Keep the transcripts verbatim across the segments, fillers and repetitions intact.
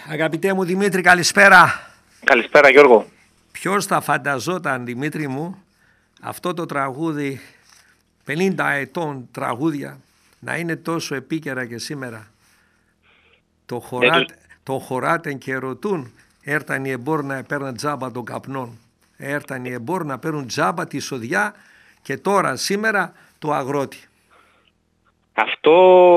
Αγαπητέ μου Δημήτρη, καλησπέρα. Καλησπέρα Γιώργο. Ποιος θα φανταζόταν, Δημήτρη μου, αυτό το τραγούδι, πενήντα ετών τραγούδια, να είναι τόσο επίκαιρα και σήμερα. Το, χωράτε, ε, το χωράτεν και ρωτούν, έρταν οι εμπόροι να παίρνουν τζάμπα των καπνών. Έρταν οι εμπόροι να παίρνουν τζάμπα τη σοδιά και τώρα, σήμερα, το αγρότη. Αυτό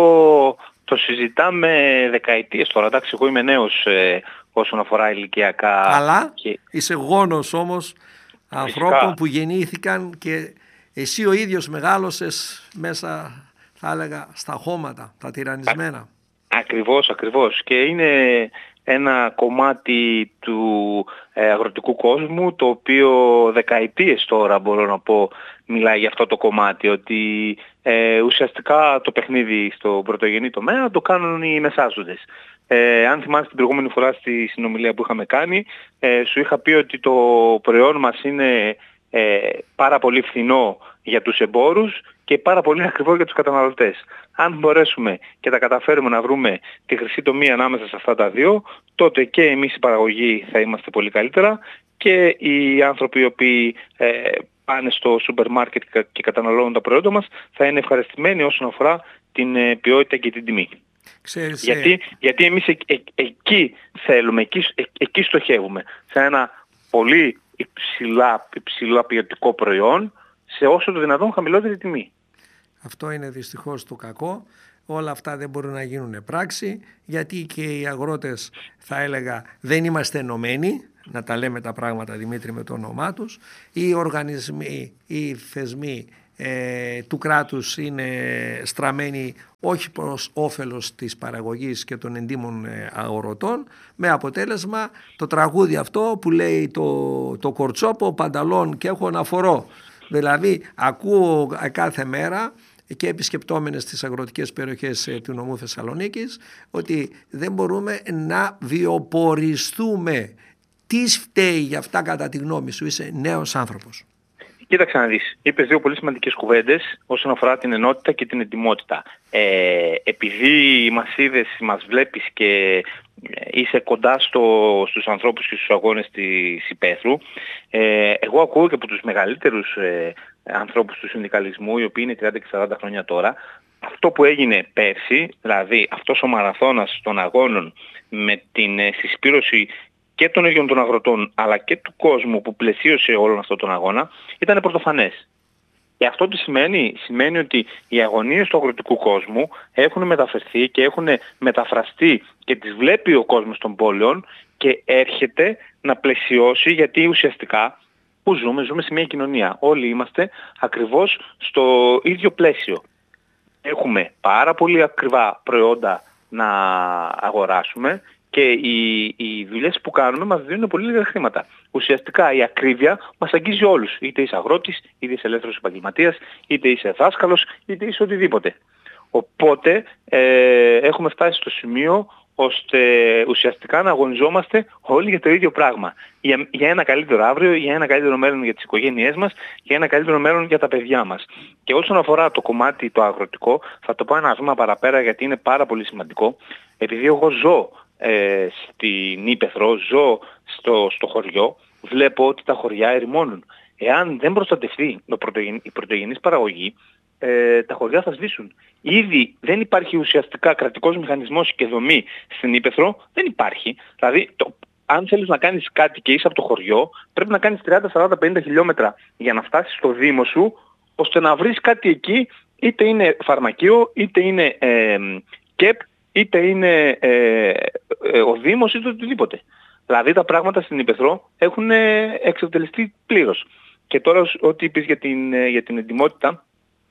το συζητάμε δεκαετίες τώρα. Εντάξει, εγώ είμαι νέος ε, όσον αφορά ηλικιακά. Αλλά και... είσαι γόνος όμως ανθρώπων Φυσικά. που γεννήθηκαν και εσύ ο ίδιος μεγάλωσες μέσα, θα έλεγα, στα χώματα, τα τυραννισμένα. Α, ακριβώς, ακριβώς. Και είναι ένα κομμάτι του ε, αγροτικού κόσμου, το οποίο δεκαετίες τώρα, μπορώ να πω, μιλάει για αυτό το κομμάτι, ότι ε, ουσιαστικά το παιχνίδι στο πρωτογενή τομέα το κάνουν οι μεσάζοντες. Ε, αν θυμάσαι την προηγούμενη φορά στη συνομιλία που είχαμε κάνει, ε, σου είχα πει ότι το προϊόν μας είναι ε, πάρα πολύ φθηνό για τους εμπόρους και πάρα πολύ ακριβό για τους καταναλωτές. Αν μπορέσουμε και τα καταφέρουμε να βρούμε τη χρυσή τομή ανάμεσα σε αυτά τα δύο, τότε και εμείς οι παραγωγοί θα είμαστε πολύ καλύτερα και οι άνθρωποι οι οποίοι ε, πάνε στο σούπερ μάρκετ και καταναλώνουν τα προϊόντα μας θα είναι ευχαριστημένοι όσον αφορά την ε, ποιότητα και την τιμή. Ξέρεις, γιατί, γιατί εμείς ε, ε, εκεί θέλουμε, εκεί, ε, εκεί στοχεύουμε, σε ένα πολύ υψηλά, υψηλά ποιοτικό προϊόν, σε όσο το δυνατόν χαμηλότερη τιμή. Αυτό είναι δυστυχώς το κακό. Όλα αυτά δεν μπορούν να γίνουν πράξη, γιατί και οι αγρότες, θα έλεγα, δεν είμαστε ενωμένοι, να τα λέμε τα πράγματα, Δημήτρη, με το όνομά τους. Οι οργανισμοί, οι θεσμοί ε, του κράτους είναι στραμμένοι όχι προς όφελος της παραγωγής και των εντύμων αγροτών, με αποτέλεσμα το τραγούδι αυτό που λέει το, το κορτσόπο, πανταλόν και έχω να φορώ. Δηλαδή ακούω κάθε μέρα και επισκεπτόμενες τις αγροτικές περιοχές του νομού Θεσσαλονίκης ότι δεν μπορούμε να βιοποριστούμε. Τι φταίει για αυτά κατά τη γνώμη σου? Είσαι νέος άνθρωπος. Κοίταξε να δεις, είπες δύο πολύ σημαντικές κουβέντες όσον αφορά την ενότητα και την εντιμότητα. Ε, επειδή μας είδες, μας βλέπεις και είσαι κοντά στο, στους ανθρώπους και στους αγώνες της υπαίθρου, ε, εγώ ακούω και από τους μεγαλύτερους ε, ανθρώπους του συνδικαλισμού, οι οποίοι είναι τριάντα και σαράντα χρόνια τώρα, αυτό που έγινε πέρσι, δηλαδή αυτός ο μαραθώνας των αγώνων με την ε, συσπήρωση και των ίδιων των αγροτών αλλά και του κόσμου που πλαισίωσε όλον αυτόν τον αγώνα, ήταν πρωτοφανές. Και αυτό τι σημαίνει? Σημαίνει ότι οι αγωνίες του αγροτικού κόσμου έχουν μεταφερθεί και έχουν μεταφραστεί και τις βλέπει ο κόσμος των πόλεων και έρχεται να πλαισιώσει, γιατί ουσιαστικά που ζούμε, ζούμε σε μια κοινωνία. Όλοι είμαστε ακριβώς στο ίδιο πλαίσιο. Έχουμε πάρα πολύ ακριβά προϊόντα να αγοράσουμε και οι, οι δουλειές που κάνουμε μας δίνουν πολύ λίγα χρήματα. Ουσιαστικά η ακρίβεια μας αγγίζει όλους. Είτε είσαι αγρότης, είτε είσαι ελεύθερος επαγγελματίας, είτε είσαι δάσκαλος, είτε είσαι οτιδήποτε. Οπότε ε, έχουμε φτάσει στο σημείο ώστε ουσιαστικά να αγωνιζόμαστε όλοι για το ίδιο πράγμα. Για, για ένα καλύτερο αύριο, για ένα καλύτερο μέλλον για τις οικογένειές μας, για ένα καλύτερο μέλλον για τα παιδιά μας. Και όσον αφορά το κομμάτι το αγροτικό, θα το πω ένα βήμα παραπέρα γιατί είναι πάρα πολύ σημαντικό. Επειδή εγώ ζω ε, στην Ήπεθρο, ζω στο, στο χωριό, βλέπω ότι τα χωριά ερημώνουν. Εάν δεν προστατευτεί η πρωτογενής παραγωγή, Ε, τα χωριά θα σβήσουν. Ήδη δεν υπάρχει ουσιαστικά κρατικός μηχανισμός και δομή στην Ήπεθρο, δεν υπάρχει. Δηλαδή, το, αν θέλεις να κάνεις κάτι και είσαι από το χωριό, πρέπει να κάνεις τριάντα, σαράντα, πενήντα χιλιόμετρα για να φτάσεις στο Δήμο σου, ώστε να βρεις κάτι εκεί, είτε είναι φαρμακείο, είτε είναι ε, ΚΕΠ, είτε είναι ε, ε, ο Δήμος, είτε οτιδήποτε. Δηλαδή τα πράγματα στην Ήπεθρο έχουν εξευτελιστεί πλήρως. Και τώρα ό,τι είπες για την, για την εντιμότητα,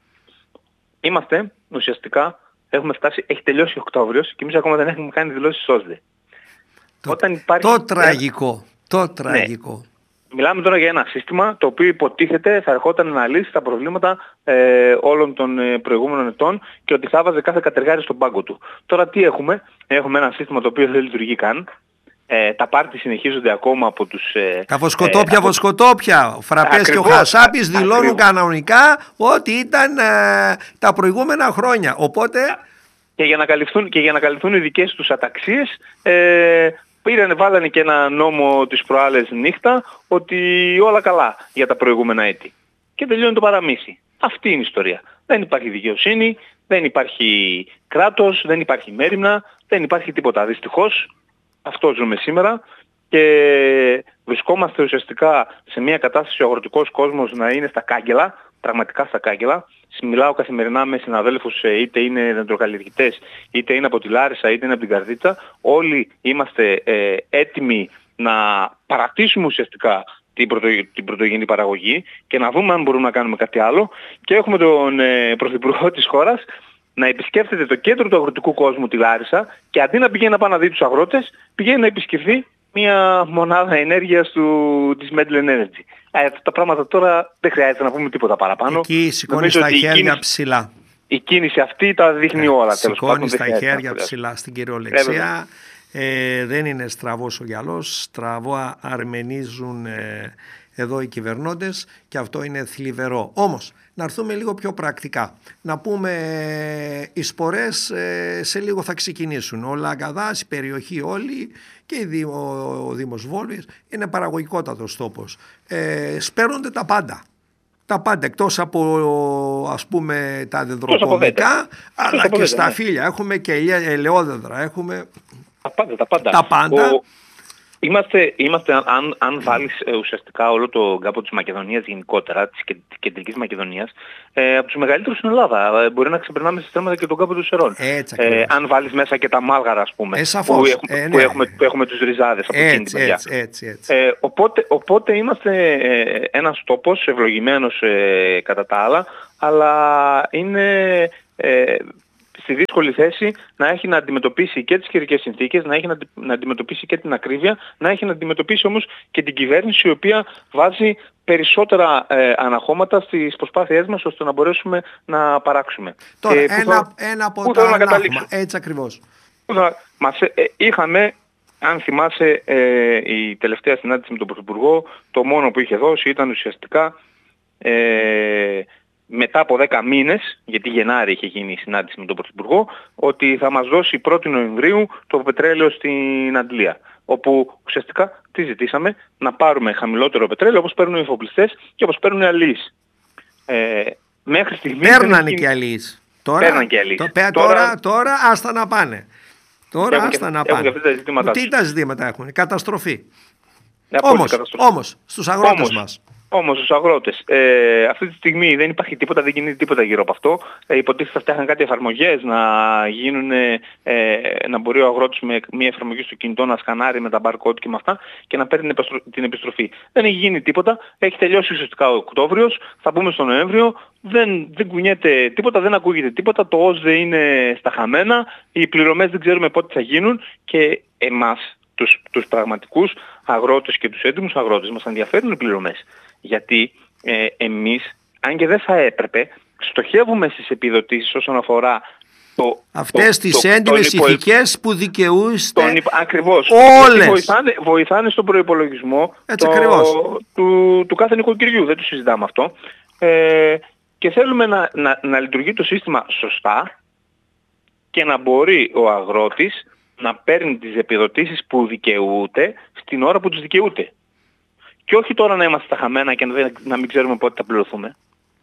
είμαστε ουσιαστικά, έχουμε φτάσει, έχει τελειώσει ο Οκτώβριος και εμείς ακόμα δεν έχουμε κάνει δηλώσεις ΣΟΣΔΕ. Το, Όταν υπάρχει... το τραγικό, το τραγικό. Ναι. Μιλάμε τώρα για ένα σύστημα το οποίο υποτίθεται θα ερχόταν να λύσει τα προβλήματα ε, όλων των ε, προηγούμενων ετών και ότι θα βάζε κάθε κατεργάρι στον πάγκο του. Τώρα τι έχουμε? Έχουμε ένα σύστημα το οποίο δεν λειτουργεί καν. Ε, τα πάρτι συνεχίζονται ακόμα από τους... Ε, τα βοσκοτόπια, ε, από... βοσκοτόπια. Ο Φραπές ακριβώς, και ο Χασάπης δηλώνουν ακριβώς κανονικά ότι ήταν ε, τα προηγούμενα χρόνια. Οπότε... Και για να καλυφθούν, και για να καλυφθούν οι δικές τους αταξίες, ε, πήρανε, βάλανε και ένα νόμο τις προάλλες νύχτα ότι όλα καλά για τα προηγούμενα έτη. Και τελειώνει το παραμύθι. Αυτή είναι η ιστορία. Δεν υπάρχει δικαιοσύνη, δεν υπάρχει κράτος, δεν υπάρχει μέριμνα, δεν υπάρχει τίποτα. Δυστυχώς αυτό ζούμε σήμερα και βρισκόμαστε ουσιαστικά σε μια κατάσταση ο αγροτικός κόσμος να είναι στα κάγκελα, πραγματικά στα κάγκελα. Μιλάω καθημερινά με συναδέλφους, είτε είναι δεντροκαλλιεργητές, είτε είναι από τη Λάρισα, είτε είναι από την Καρδίτσα. Όλοι είμαστε ε, έτοιμοι να παρατήσουμε ουσιαστικά την, πρωτο, την πρωτογενή παραγωγή και να δούμε αν μπορούμε να κάνουμε κάτι άλλο. Και έχουμε τον ε, Πρωθυπουργό της χώρας να επισκέφτεται το κέντρο του αγροτικού κόσμου, τη Λάρισα, και αντί να πηγαίνει να πάει να δει τους αγρότες, πηγαίνει να επισκεφθεί μια μονάδα ενέργειας του, της Medlen Energy. Ε, τα πράγματα τώρα δεν χρειάζεται να πούμε τίποτα παραπάνω. Εκεί σηκώνει τα χέρια κίνηση, ψηλά. Η κίνηση αυτή τα δείχνει ε, όλα. Σηκώνει τα χέρια ψηλά στην κυριολεξία. Ε, δεν είναι στραβός ο γυαλός, στραβό αρμενίζουν ε, εδώ οι κυβερνώντες και αυτό είναι θλιβερό. Όμως, να έρθουμε λίγο πιο πρακτικά. Να πούμε ε, οι σπορές ε, σε λίγο θα ξεκινήσουν. Ο Λαγκαδάς, η περιοχή όλη και ο, ο Δήμος Βόλβης είναι παραγωγικότατος τόπος. Ε, σπέρονται τα πάντα. Τα πάντα εκτός από ας πούμε τα δεντροκομικά, αλλά και στα ναι. φύλλα. Έχουμε και ελαιόδεντρα, έχουμε... Τα πάντα, τα πάντα. Τα πάντα. Ο... Είμαστε, είμαστε αν, αν βάλεις ε, ουσιαστικά όλο το κάμπο της Μακεδονίας γενικότερα, της κεντρικής Μακεδονίας, ε, από τους μεγαλύτερους στην Ελλάδα. Ε, μπορεί να ξεπερνάμε σε στρέμματα και τον κάμπο του Σερών. Ε, αν βάλεις μέσα και τα Μάλγαρα, ας πούμε, ε, που, έχουμε, ε, ναι. που, έχουμε, που έχουμε τους Ριζάδες από εκείνη την παιδιά. Έτσι, έτσι, έτσι. Ε, οπότε, οπότε είμαστε ε, ένας τόπος ευλογημένος ε, κατά τα άλλα, αλλά είναι... Ε, στη δύσκολη θέση να έχει να αντιμετωπίσει και τις καιρικές συνθήκες, να έχει να, να αντιμετωπίσει και την ακρίβεια, να έχει να αντιμετωπίσει όμως και την κυβέρνηση, η οποία βάζει περισσότερα ε, αναχώματα στις προσπάθειές μας ώστε να μπορέσουμε να παράξουμε. Τώρα, ε, ένα, θα, ένα από τα ανάχωμα, έτσι ακριβώς. Θα, μας, ε, είχαμε, αν θυμάσαι, ε, η τελευταία συνάντηση με τον Πρωθυπουργό, το μόνο που είχε δώσει ήταν ουσιαστικά... Ε, μετά από δέκα μήνες, γιατί Γενάρη είχε γίνει η συνάντηση με τον Πρωθυπουργό, ότι θα μας δώσει πρώτη Νοεμβρίου το πετρέλαιο στην Αντλία. Όπου ουσιαστικά τι ζητήσαμε, να πάρουμε χαμηλότερο πετρέλαιο όπως παίρνουν οι εφοπλιστές και όπως παίρνουν οι αλλοίς. Ε, μέχρι στιγμής... Παίρνανε και αλλοίς. Τώρα, και αλλοίς. Το, τώρα, τώρα, τώρα άστα να πάνε. Τώρα έχουν άστα και, να πάνε. Τα τι τα ζητήματα έχουν, καταστροφή. Όμως, όμως, στους αγρότες όμως, μας. Όμως στους αγρότες, ε, αυτή τη στιγμή δεν υπάρχει τίποτα, δεν γίνεται τίποτα γύρω από αυτό. Ε, υποτίθεται θα φτιάχνουν κάτι εφαρμογές, να γίνουν, ε, να μπορεί ο αγρότης με μια εφαρμογή στο κινητό να σκανάρει με τα barcode και με αυτά και να παίρνει την επιστροφή. Δεν έχει γίνει τίποτα, έχει τελειώσει ουσιαστικά ο Οκτώβριος, θα μπούμε στο Νοέμβριο, δεν, δεν κουνιέται τίποτα, δεν ακούγεται τίποτα, το ΟΣΔΕ είναι στα χαμένα, οι πληρωμές δεν ξέρουμε πότε θα γίνουν και εμάς, τους, τους πραγματικούς αγρότες και τους έντιμους αγρότες μας ενδιαφέρουν οι πληρωμές. Γιατί ε, εμείς, αν και δεν θα έπρεπε, στοχεύουμε στις επιδοτήσεις όσον αφορά το, αυτές το, τις το, έντιμες υπο... ηθικές που δικαιούστε τον, ακριβώς, όλες. Βοηθάνε, βοηθάνε στον προϋπολογισμό έτσι, το, του, του κάθε νοικοκυριού, δεν το συζητάμε αυτό. Ε, και θέλουμε να, να, να λειτουργεί το σύστημα σωστά και να μπορεί ο αγρότης να παίρνει τις επιδοτήσεις που δικαιούται στην ώρα που τους δικαιούται. Και όχι τώρα να είμαστε στα χαμένα και να, να μην ξέρουμε πότε θα πληρωθούμε.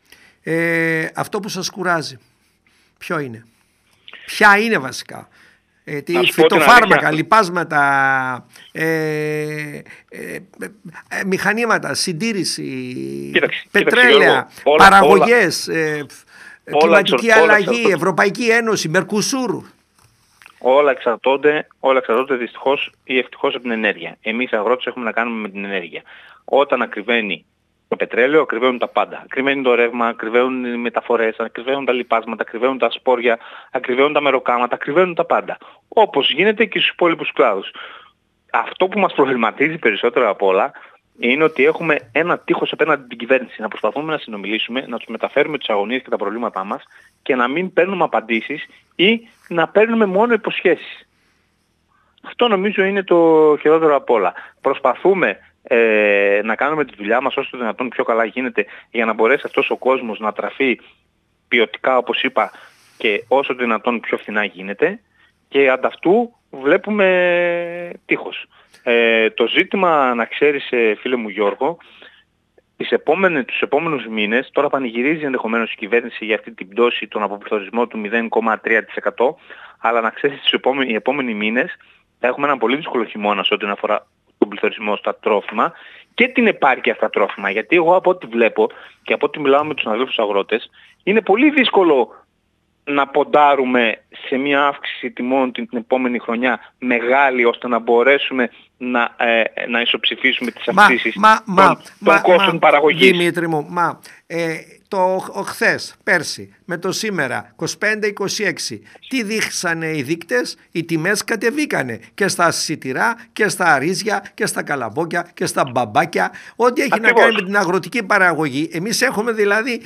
Ε, αυτό που σας κουράζει, ποιο είναι? Ποια είναι βασικά? Ε, τι φυτοφάρμακα, λιπάσματα, ε, ε, ε, ε, μηχανήματα, συντήρηση, κοίταξε, πετρέλαια, κοίταξε, όλα, παραγωγές, όλα, ε, όλα, κλιματική όλα, αλλαγή, όλα, Ευρωπαϊκή Ένωση, Μερκουσούρ. Όλα εξαρτώνται, όλα εξαρτώνται δυστυχώς ή ευτυχώς από την ενέργεια. Εμείς οι αγρότες έχουμε να κάνουμε με την ενέργεια. Όταν ακριβένει το πετρέλαιο, ακριβένουν τα πάντα. Ακριβένει το ρεύμα, ακριβένουν οι μεταφορές, ακριβένουν τα λιπάσματα, ακριβένουν τα σπόρια, ακριβένουν τα μεροκάματα, ακριβένουν τα πάντα. Όπως γίνεται και στους υπόλοιπους κλάδους. Αυτό που μας προβληματίζει περισσότερο απ' όλα είναι ότι έχουμε ένα τείχος απέναντι την κυβέρνηση. Να προσπαθούμε να συνομιλήσουμε, να τους μεταφέρουμε τις αγωνίες και τα προβλήματά μας και να μην παίρνουμε απαντήσεις ή να παίρνουμε μόνο υποσχέσεις. Αυτό νομίζω είναι το χειρότερο απ' όλα. Προσπαθούμε ε, να κάνουμε τη δουλειά μας όσο το δυνατόν πιο καλά γίνεται για να μπορέσει αυτός ο κόσμος να τραφεί ποιοτικά όπως είπα και όσο το δυνατόν πιο φθηνά γίνεται και ανταυτού βλέπουμε τείχος. Ε, το ζήτημα, να ξέρεις, φίλε μου Γιώργο, τις επόμενες, τους επόμενους μήνες, τώρα πανηγυρίζει ενδεχομένως η κυβέρνηση για αυτή την πτώση, τον αποπληθωρισμό του μηδέν κόμμα τρία τοις εκατό, αλλά να ξέρεις ότι επόμενοι, οι επόμενοι μήνες θα έχουμε ένα πολύ δύσκολο χειμώνα σε ό,τι αφορά τον πληθωρισμό στα τρόφιμα και την επάρκεια στα τρόφιμα. Γιατί εγώ από ό,τι βλέπω και από ό,τι μιλάω με τους συναδέλφους αγρότες, είναι πολύ δύσκολο να ποντάρουμε σε μια αύξηση τιμών την, την επόμενη χρονιά μεγάλη, ώστε να μπορέσουμε να, ε, να ισοψηφίσουμε τις αυξήσεις μα, των, μα, των κόστων παραγωγής. Δημήτρη μου, μα, ε, το ο, χθες, πέρσι, με το σήμερα, είκοσι πέντε είκοσι έξι, τι δείξανε οι δείκτες? Οι τιμές κατεβήκανε και στα σιτηρά και στα αρίζια και στα καλαμπόκια και στα μπαμπάκια, ό,τι έχει Ακριβώς. να κάνει με την αγροτική παραγωγή. Εμείς έχουμε δηλαδή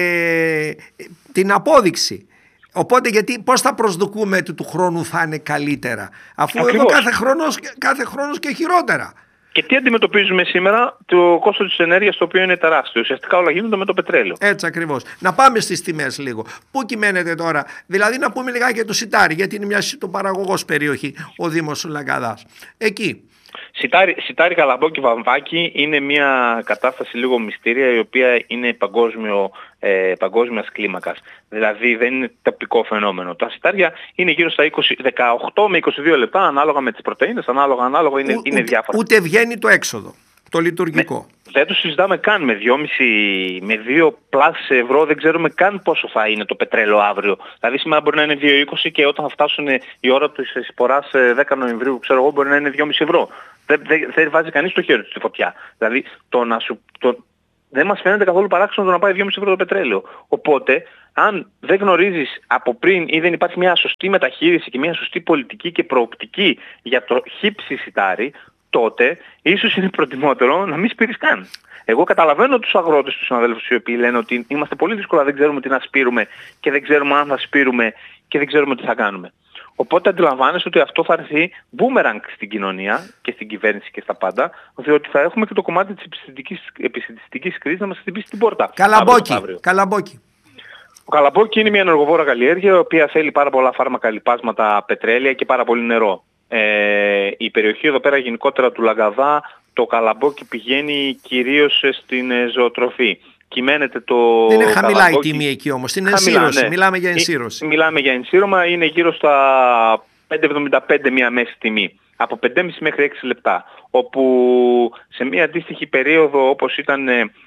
ε, την απόδειξη. Οπότε γιατί πώς θα προσδοκούμε ότι του χρόνου θα είναι καλύτερα, αφού Ακριβώς. εδώ κάθε χρόνος, κάθε χρόνος και χειρότερα. Και τι αντιμετωπίζουμε σήμερα? Το κόστος της ενέργειας, το οποίο είναι τεράστιο. Ουσιαστικά όλα γίνονται με το πετρέλαιο. Έτσι ακριβώς. Να πάμε στις τιμές λίγο. Πού κυμαίνεται τώρα? Δηλαδή να πούμε λιγάκι για το σιτάρι, γιατί είναι μια σιτοπαραγωγός περιοχή ο Δήμος Λαγκαδάς. Εκεί. Σιτάρι, σιτάρι καλαμπόκι, βαμβάκι είναι μια κατάσταση λίγο μυστήρια, η οποία είναι παγκόσμιο, ε, παγκόσμιας κλίμακας. Δηλαδή δεν είναι τοπικό φαινόμενο. Τα σιτάρια είναι γύρω στα είκοσι, δεκαοκτώ με είκοσι δύο λεπτά, ανάλογα με τις πρωτεΐνες, ανάλογα, ανάλογα είναι, Ο, είναι διάφορα. Ούτε βγαίνει το έξοδο, το λειτουργικό. Με, δεν το συζητάμε καν με δυόμισι με δύο πλάς ευρώ, δεν ξέρουμε καν πόσο θα είναι το πετρέλαιο αύριο. Δηλαδή σήμερα μπορεί να είναι δύο είκοσι και όταν θα φτάσουν η ώρα της εισποράς δέκα Νοεμβρίου, ξέρω εγώ, μπορεί να είναι δυόμισι ευρώ. Δεν, δεν, δεν βάζει κανείς το χέρι του στη φωτιά. Δηλαδή το να σου, το, δεν μας φαίνεται καθόλου παράξενο το να πάει δυόμισι ευρώ το πετρέλαιο. Οπότε, αν δεν γνωρίζεις από πριν ή δεν υπάρχει μια σωστή μεταχείριση και μια σωστή πολιτική και προοπτική για το χύψη σιτάρι, τότε ίσως είναι προτιμότερο να μην σπείρεις καν. Εγώ καταλαβαίνω τους αγρότες, τους συναδέλφους οι οποίοι λένε ότι είμαστε πολύ δύσκολα, δεν ξέρουμε τι να σπείρουμε και δεν ξέρουμε αν θα σπείρουμε και δεν ξέρουμε τι θα κάνουμε. Οπότε αντιλαμβάνεσαι ότι αυτό θα έρθει boomerang στην κοινωνία και στην κυβέρνηση και στα πάντα, διότι θα έχουμε και το κομμάτι της επιστημιστικής κρίσης να μας χτυπήσει την πόρτα. Καλαμπόκι. Καλαμπόκι. Ο καλαμπόκι είναι μια ενεργοβόρα καλλιέργεια, η οποία θέλει πάρα πολλά φάρμακα, λιπάσματα, πετρέλαια και πάρα πολύ νερό. Ε, η περιοχή εδώ πέρα γενικότερα του Λαγκαδά, το καλαμπόκι πηγαίνει κυρίως στην ζωοτροφή. Κυμαίνεται το δεν είναι χαμηλά καλαμπόκι. Η τιμή εκεί όμως, είναι ενσύρωση, ναι. Μιλάμε για ενσύρωση. Μιλάμε για ενσύρωμα, είναι γύρω στα πέντε εβδομήντα πέντε μια μέση τιμή, από πέντε κόμμα πέντε μέχρι έξι λεπτά, όπου σε μια αντίστοιχη περίοδο όπως ήταν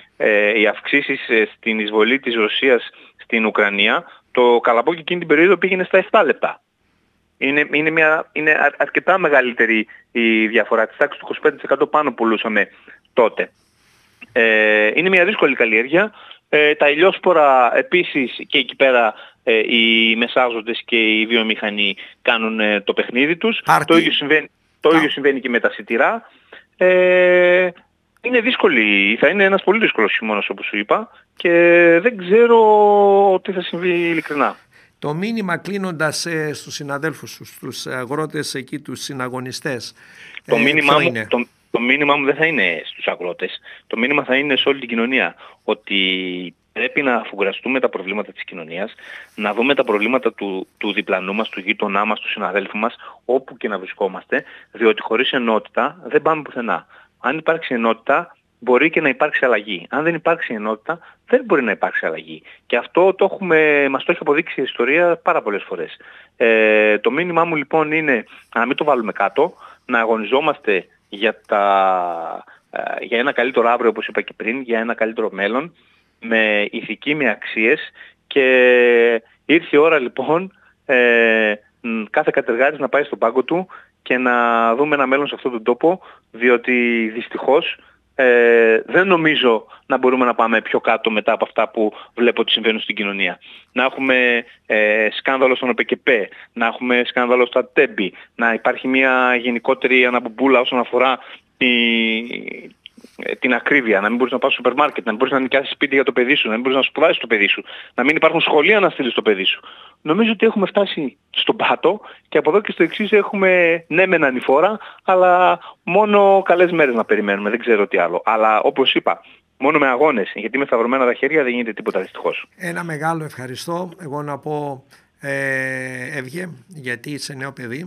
ε, οι αυξήσεις στην εισβολή της Ρωσίας στην Ουκρανία, το καλαμπόκι εκείνη την περίοδο πήγαινε στα επτά λεπτά. Είναι, είναι, μια, είναι αρκετά μεγαλύτερη η διαφορά, της τάξης του είκοσι πέντε τοις εκατό πάνω πουλούσαμε τότε. Ε, είναι μια δύσκολη καλλιέργεια. Ε, τα ηλιόσπορα επίσης και εκεί πέρα ε, οι μεσάζοντες και οι βιομηχανοί κάνουν ε, το παιχνίδι τους. Το ίδιο συμβαίνει, το ίδιο συμβαίνει και με τα σιτηρά. Ε, είναι δύσκολη, θα είναι ένας πολύ δύσκολος χειμώνας όπως σου είπα και δεν ξέρω τι θα συμβεί ειλικρινά. Το μήνυμα κλείνοντας ε, στους συναδέλφους σου, στους αγρότες εκεί, τους συναγωνιστές, το ε, μήνυμα μου, είναι? Το, το μήνυμα μου δεν θα είναι στους αγρότες. Το μήνυμα θα είναι σε όλη την κοινωνία. Ότι πρέπει να αφουγκραστούμε τα προβλήματα της κοινωνίας, να δούμε τα προβλήματα του, του διπλανού μας, του γείτονά μας, του συναδέλφου μας, όπου και να βρισκόμαστε, διότι χωρίς ενότητα δεν πάμε πουθενά. Αν υπάρξει ενότητα, μπορεί και να υπάρξει αλλαγή. Αν δεν υπάρξει ενότητα, δεν μπορεί να υπάρξει αλλαγή. Και αυτό το έχουμε, μας το έχει αποδείξει η ιστορία πάρα πολλές φορές. Ε, το μήνυμά μου λοιπόν είναι να μην το βάλουμε κάτω, να αγωνιζόμαστε για, τα, για ένα καλύτερο αύριο, όπως είπα και πριν, για ένα καλύτερο μέλλον, με ηθική, με αξίες, και ήρθε η ώρα λοιπόν ε, κάθε κατεργάτης να πάει στον πάγκο του και να δούμε ένα μέλλον σε αυτόν τον τόπο, διότι δυστυχώς Ε, δεν νομίζω να μπορούμε να πάμε πιο κάτω μετά από αυτά που βλέπω ότι συμβαίνουν στην κοινωνία. Να έχουμε ε, σκάνδαλο στον ΟΠΕΚΕΠΕ, να έχουμε σκάνδαλο στα ΤΕΜΠΗ, να υπάρχει μια γενικότερη αναμπομπούλα όσον αφορά τη, την ακρίβεια, να μην μπορείς να πας στο σούπερ μάρκετ, να μην μπορείς να νοικιάσεις σπίτι για το παιδί σου, να μην μπορείς να σπουδάσεις το παιδί σου, να μην υπάρχουν σχολεία να στείλεις το παιδί σου. Νομίζω ότι έχουμε φτάσει στον πάτο και από εδώ και στο εξής έχουμε ναι μεν ανηφόρα, αλλά μόνο καλές μέρες να περιμένουμε, δεν ξέρω τι άλλο. Αλλά όπως είπα, μόνο με αγώνες, γιατί με σταυρωμένα τα χέρια δεν γίνεται τίποτα δυστυχώς. Ένα μεγάλο ευχαριστώ. Εγώ να πω ε, Εύγε, γιατί είσαι νέο παιδί.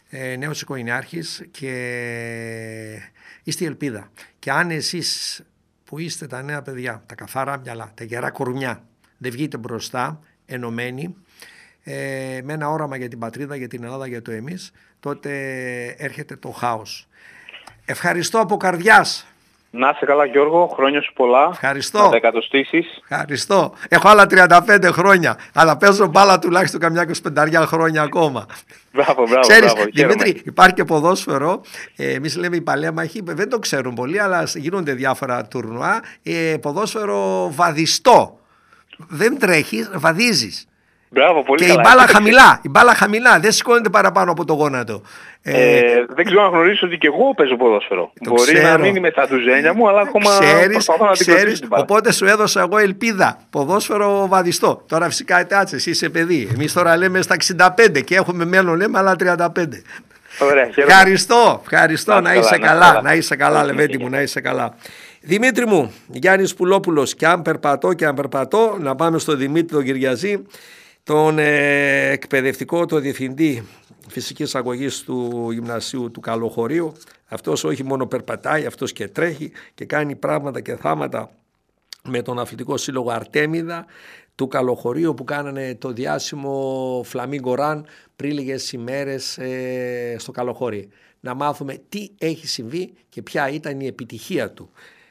ε, νέος οικογενειάρχης και είστε η ελπίδα. Και αν εσείς που είστε τα νέα παιδιά, τα καθαρά μυαλά, τα γερά κορμιά, δεν βγείτε μπροστά ενωμένοι, ε, με ένα όραμα για την πατρίδα, για την Ελλάδα, για το εμείς, τότε έρχεται το χάος. Ευχαριστώ από καρδιάς. Να είσαι καλά Γιώργο, χρόνια σου πολλά. Ευχαριστώ. Να τα εκατοστήσεις. Ευχαριστώ. Έχω άλλα τριάντα πέντε χρόνια, αλλά παίζω μπάλα τουλάχιστον καμιά είκοσι πέντε χρόνια ακόμα. Μπράβο, μπράβο. Ξέρεις, μπράβο, Δημήτρη, υπάρχει και ποδόσφαιρο. Ε, εμείς λέμε οι παλέμαχοι, δεν το ξέρουν πολύ, αλλά γίνονται διάφορα τουρνουά. Ε, ποδόσφαιρο βαδιστό. Δεν τρέχεις, βαδίζεις. Μπράβο, πολύ και καλά. η μπάλα χαμηλά, η μπάλα χαμηλά, δεν σηκώνεται παραπάνω από το γόνατο. Ε, ε, δεν ξέρω να γνωρίζω ότι και εγώ παίζω ποδόσφαιρο. Μπορεί ξέρω. να μην είμαι στα τουζένια μου, αλλά ακόμα ξέρεις, προσπαθώ να την ξέρεις, την μπάλα. Οπότε σου έδωσα εγώ ελπίδα, ποδόσφαιρο βαδιστό. Τώρα φυσικά ετάτσε, εσύ είσαι παιδί. Εμείς τώρα λέμε στα εξήντα πέντε και έχουμε μέλλον, λέμε άλλα τριάντα πέντε. Ωραία, ευχαριστώ, ευχαριστώ, να, να είσαι καλά, καλά, να είσαι καλά, καλά Λεβέντη μου, να είσαι καλά. Δημήτρη μου, Γιάννης Πουλόπουλος, και αν περπατώ και αν περπατώ, να πάμε στο Δημήτρη τον Κυριαζή, τον ε, εκπαιδευτικό, τον διευθυντή φυσικής αγωγής του γυμνασίου του Καλοχωρίου. Αυτός όχι μόνο περπατάει, αυτός και τρέχει και κάνει πράγματα και θάματα με τον αθλητικό σύλλογο Αρτέμιδα του Καλοχωρίου, που κάνανε το διάσημο Φλαμίγκο Ραν πριν λίγες ημέρες ε, στο Καλοχωρί. Να μάθουμε τι έχει συμβεί και ποια ήταν η επιτυχία του.